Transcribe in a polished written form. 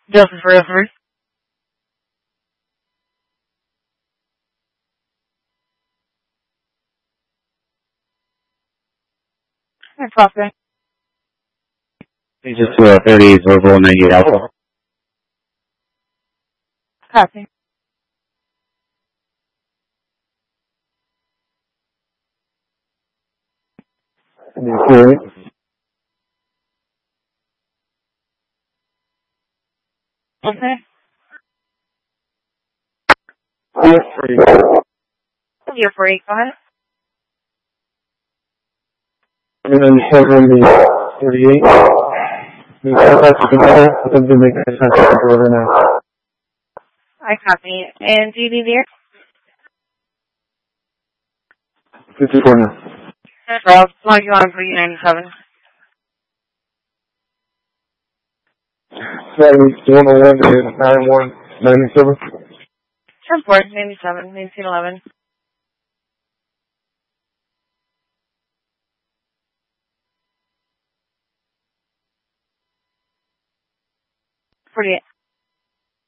Justice for reference. Hi, prospect. Just 30 verbal 98 alpha. Copy. Okay. Okay. You're free. Go ahead. And then 38. That's the make the order now. I copy. And do you need the air? 54 now. Well, log you on for U97. 7111 9197. 10-4, 97, 1911. 48.